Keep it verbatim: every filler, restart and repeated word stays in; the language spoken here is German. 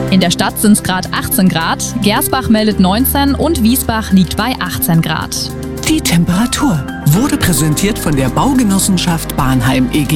In der Stadt sind es gerade achtzehn Grad, Gersbach meldet neunzehn und Wiesbach liegt bei achtzehn Grad. Die Temperatur wurde präsentiert von der Baugenossenschaft Bahnheim e G